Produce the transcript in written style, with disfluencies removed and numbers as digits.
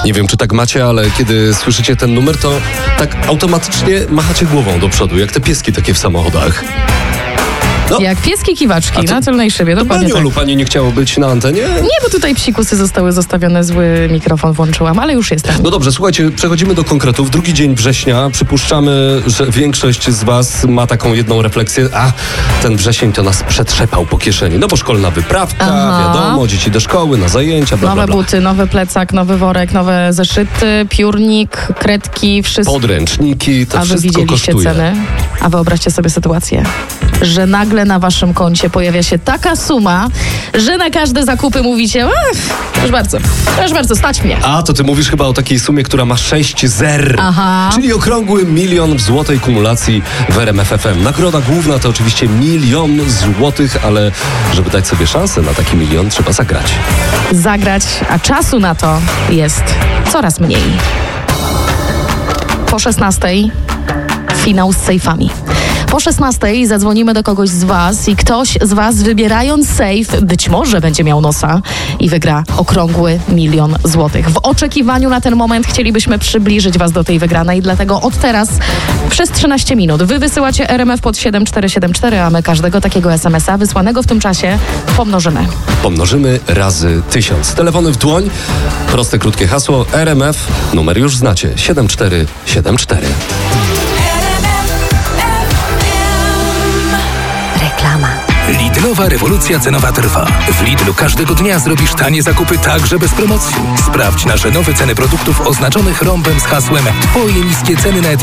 Nie wiem, czy tak macie, ale kiedy słyszycie ten numer, to tak automatycznie machacie głową do przodu, jak te pieski takie w samochodach. No. Jak pieski kiwaczki na tylnej szybie. Dokładnie tak. Pani nie chciało być na antenie? Nie, bo tutaj psikusy zostały zostawione, zły mikrofon włączyłam, ale już jestem. No dobrze, słuchajcie, przechodzimy do konkretów. Drugi dzień września. Przypuszczamy, że większość z was ma taką jedną refleksję. Ten wrzesień to nas przetrzepał po kieszeni. No bo szkolna wyprawka, wiadomo, dzieci do szkoły, na zajęcia, bla, nowe buty, nowy plecak, nowy worek, nowe zeszyty, piórnik, kredki, wszystko. Podręczniki, to wszystko kosztuje. A wy widzieliście ceny? A wyobraźcie sobie sytuację, że nagle na waszym koncie pojawia się taka suma, że na każde zakupy mówicie, proszę bardzo, stać mnie. A, to ty mówisz chyba o takiej sumie, która ma 6 zer. Aha. Czyli okrągły 1 milion w złotej kumulacji w RMF FM. Nagroda główna to oczywiście 1 milion złotych, ale żeby dać sobie szansę na taki 1 milion, trzeba zagrać. A czasu na to jest coraz mniej. Po 16:00 finał z sejfami. Po 16:00 zadzwonimy do kogoś z was i ktoś z was, wybierając sejf, być może będzie miał nosa i wygra okrągły 1 milion złotych. W oczekiwaniu na ten moment chcielibyśmy przybliżyć was do tej wygranej, dlatego od teraz przez 13 minut wy wysyłacie RMF pod 7474, a my każdego takiego SMS-a wysłanego w tym czasie pomnożymy. Pomnożymy razy 1000. Telefony w dłoń, proste, krótkie hasło RMF, numer już znacie, 7474. Lidlowa rewolucja cenowa trwa. W Lidlu każdego dnia zrobisz tanie zakupy także bez promocji. Sprawdź nasze nowe ceny produktów oznaczonych rąbem z hasłem Twoje niskie ceny na etykiecie.